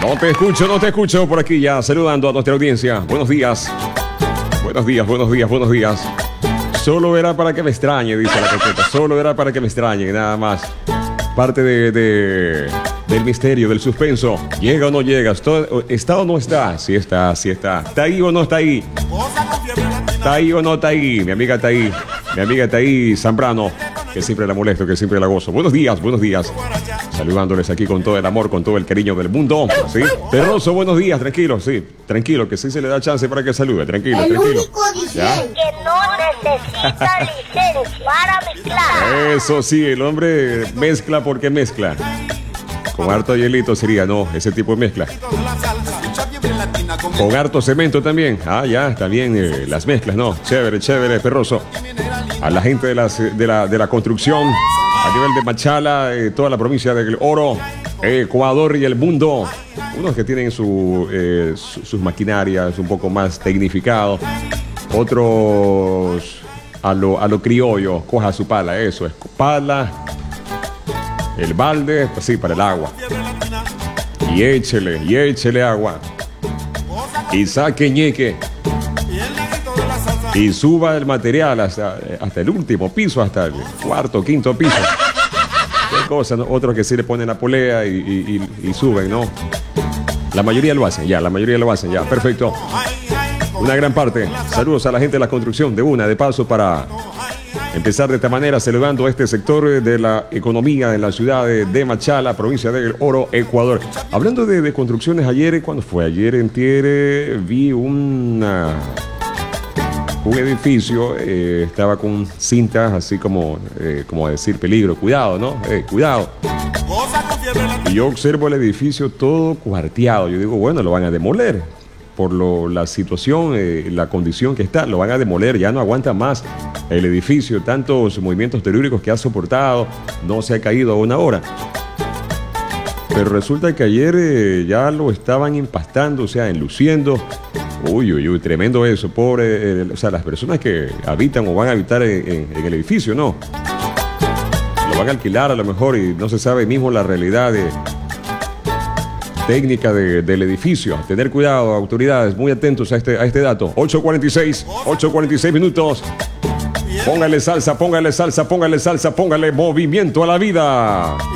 No te escucho por aquí ya, saludando a nuestra audiencia. Buenos días. Buenos días. Solo era para que me extrañe, dice la coqueta. Solo era para que me extrañe, nada más. Parte del misterio, del suspenso. ¿Llega o no llega? ¿Está o no está? Sí está. ¿Está ahí o no está ahí? ¿Está ahí o no está ahí? Mi amiga está ahí, Zambrano, que siempre la molesto, que siempre la gozo. Buenos días. Saludándoles aquí con todo el amor, con todo el cariño del mundo. ¿Sí? Perroso, buenos días, tranquilo, que sí se le da chance para que salude, tranquilo. Único DJ que no necesita licencia para mezclar. Eso sí, el hombre mezcla porque mezcla. Con harto hielito sería, no, ese tipo de mezcla. Con harto cemento también. Ya, está bien las mezclas, ¿no? Chévere, Perroso. A la gente de la construcción, a nivel de Machala, toda la provincia del Oro, Ecuador y el mundo. Unos que tienen sus maquinarias un poco más tecnificados. Otros a lo criollo, coja su pala, eso es, pala, el balde, pues sí, para el agua. Y échele agua. Y saque ñeque. Y suba el material hasta el último piso, hasta el cuarto, quinto piso. Qué cosa, ¿no? Otros que sí le ponen la polea y suben, ¿no? La mayoría lo hacen ya, perfecto. Una gran parte. Saludos a la gente de la construcción, de paso para empezar de esta manera, saludando a este sector de la economía en la ciudad de Machala, provincia del Oro, Ecuador. Hablando de construcciones, ayer, ¿cuándo fue? Ayer en Tiere vi un edificio, estaba con cintas así como decir peligro, cuidado, ¿no? Cuidado. Y yo observo el edificio todo cuarteado. Yo digo, bueno, lo van a demoler. Por la situación, la condición que está, lo van a demoler, ya no aguanta más el edificio, tantos movimientos telúricos que ha soportado, no se ha caído a una hora. Pero resulta que ayer ya lo estaban empastando, o sea, enluciendo. Uy, tremendo eso, pobre, o sea, las personas que habitan o van a habitar en el edificio, ¿no? Lo van a alquilar a lo mejor y no se sabe mismo la realidad técnica del edificio. Tener cuidado, autoridades, muy atentos a este dato. 8:46 minutos. Póngale salsa, póngale movimiento a la vida.